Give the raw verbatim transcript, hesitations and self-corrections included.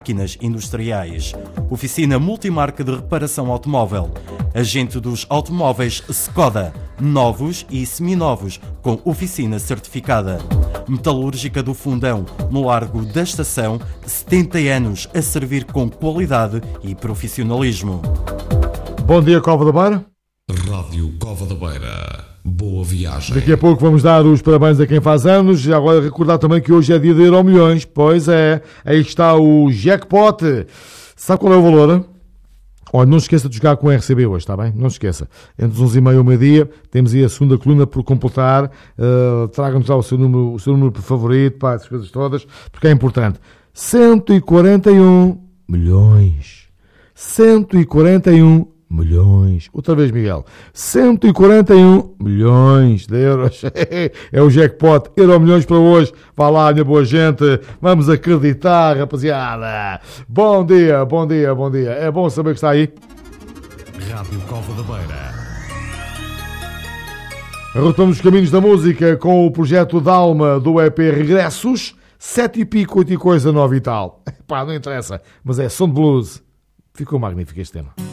Máquinas industriais, oficina multimarca de reparação automóvel, agente dos automóveis Skoda, novos e seminovos, com oficina certificada. Metalúrgica do Fundão, no Largo da Estação, setenta anos a servir com qualidade e profissionalismo. Bom dia, Cova da Beira. Rádio Cova da Beira. Boa viagem. Daqui a pouco vamos dar os parabéns a quem faz anos. E agora recordar também que hoje é dia de Euromilhões. Pois é, aí está o jackpot. Sabe qual é o valor? Olha, não se esqueça de jogar com o R C B hoje, está bem? Não se esqueça. Entre os onze e meia e o meio-dia, temos aí a segunda coluna por completar. Uh, Traga-nos lá o seu número, o seu número favorito, pá, essas coisas todas, porque é importante. cento e quarenta e um milhões. cento e quarenta e um milhões. Outra vez, Miguel. cento e quarenta e um milhões de euros. É o jackpot. Euromilhões para hoje. Vá lá, minha boa gente. Vamos acreditar, rapaziada. Bom dia, bom dia, bom dia. É bom saber que está aí. Rádio Cova da Beira. Retomamos os caminhos da música com o projeto Dalma do E P Regressos. Sete e pico, oito e coisa, nove e tal. Pá, não interessa. Mas é som de blues. Ficou magnífico este tema.